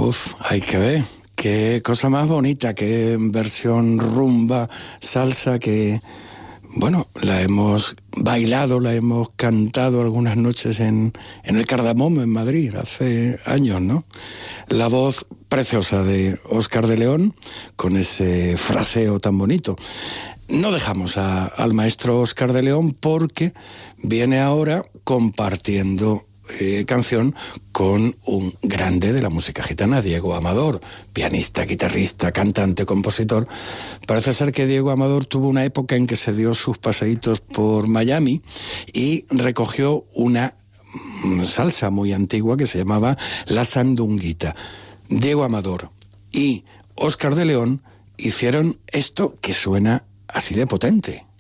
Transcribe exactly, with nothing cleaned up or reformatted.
Uf, hay que ver. Qué cosa más bonita, qué versión rumba, salsa que, bueno, la hemos bailado, la hemos cantado algunas noches en, en el Cardamomo, en Madrid, hace años, ¿no? La voz preciosa de Óscar de León, con ese fraseo tan bonito. No dejamos a, al maestro Óscar de León porque viene ahora compartiendo Eh, canción con un grande de la música gitana, Diego Amador, pianista, guitarrista, cantante, compositor. Parece ser que Diego Amador tuvo una época en que se dio sus paseitos por Miami y recogió una salsa muy antigua que se llamaba La Sandunguita. Diego Amador y Óscar de León hicieron esto que suena así de potente.